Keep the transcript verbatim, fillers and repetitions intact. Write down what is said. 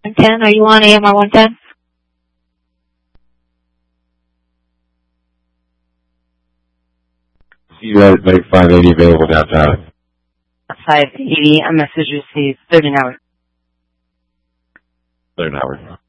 one ten, are you on A M R one ten? See you at Lake five eighty available downtown. five eighty, a message received, thirty an hour. thirty an hour.